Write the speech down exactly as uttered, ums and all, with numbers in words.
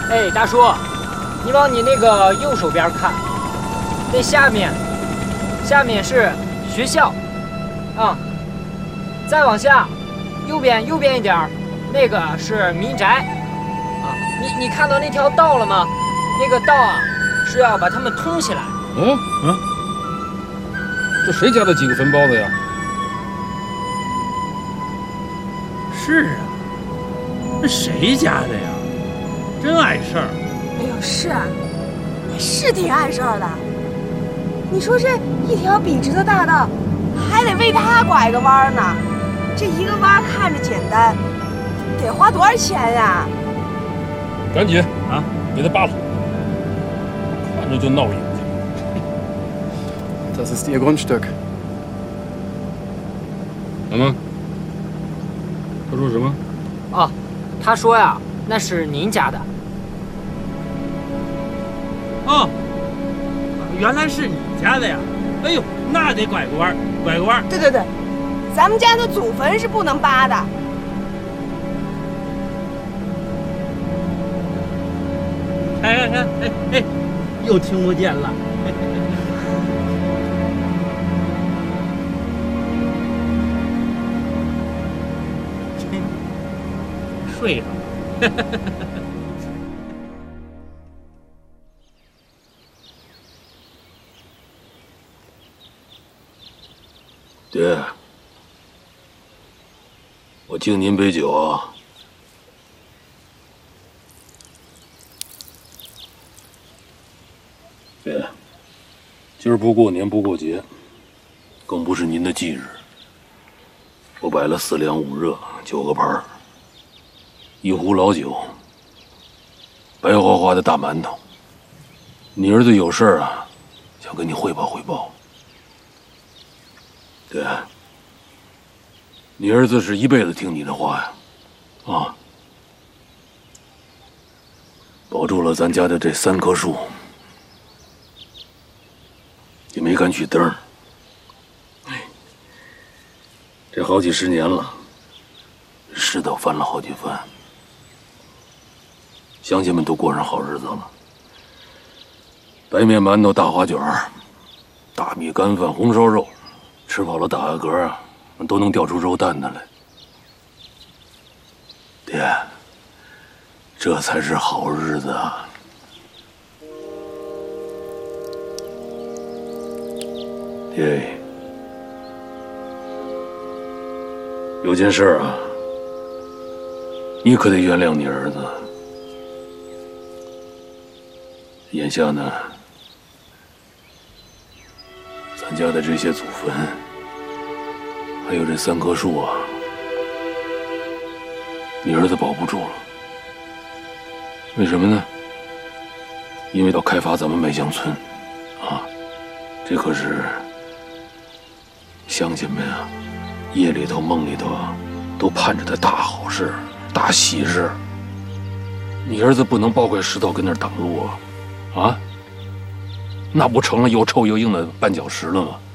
哎，大叔，你往你那个右手边看，那下面，下面是学校，啊、嗯，再往下，右边右边一点，那个是民宅，啊，你你看到那条道了吗？那个道啊，是要把它们通起来。 哦，嗯，这谁家的几个坟包子呀？ 是啊，这谁家的呀？真碍事儿。 哎呦，是啊，是挺碍事儿的。你说这一条笔直的大道，还得为他拐个弯呢。这一个弯看着简单，得花多少钱呀？ 赶紧啊， 给他扒了，看着就闹眼睛。 Das ist Ihr Grundstück. 怎么？他说什么？ 哦，他说呀，那是您家的。 哦，原来是你家的呀！哎呦，那得拐个弯，拐个弯。 对对对，咱们家的祖坟是不能扒的。 哎哎哎哎哎，又听不见了。睡上了。 爹，我敬您杯酒啊。爹，今儿不过年不过节，更不是您的忌日。我摆了四凉五热九个盘儿，一壶老酒，白花花的大馒头。你儿子有事儿啊，想跟你汇报汇报。爹，你儿子是一辈子听你的话呀，啊，保住了咱家的这三棵树，也没敢取灯儿。哎，这好几十年了，世道翻了好几番，乡亲们都过上好日子了。白面馒头、大花卷儿、大米干饭、红烧肉。吃饱了打个嗝啊，都能掉出肉蛋的来。爹，这才是好日子啊！爹，有件事啊，你可得原谅你儿子。眼下呢，咱家的这些祖坟，还有这三棵树啊，你儿子保不住了。为什么呢？因为要开发咱们麦乡村，啊，这可是乡亲们啊，夜里头梦里头啊，都盼着的大好事、大喜事。你儿子不能抱块石头跟那儿挡路啊，啊？那不成了又臭又硬的绊脚石了吗？